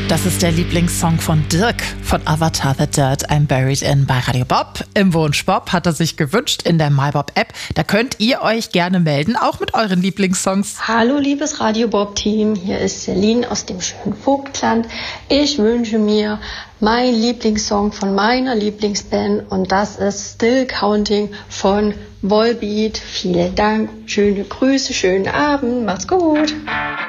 Das ist der Lieblingssong von Dirk von Avatar The Dirt I'm Buried In bei Radio Bob. Im Wunsch Bob hat er sich gewünscht in der MyBob-App. Da könnt ihr euch gerne melden, auch mit euren Lieblingssongs. Hallo liebes Radio Bob-Team, hier ist Celine aus dem schönen Vogtland. Ich wünsche mir meinen Lieblingssong von meiner Lieblingsband und das ist Still Counting von Volbeat. Vielen Dank, schöne Grüße, schönen Abend, macht's gut.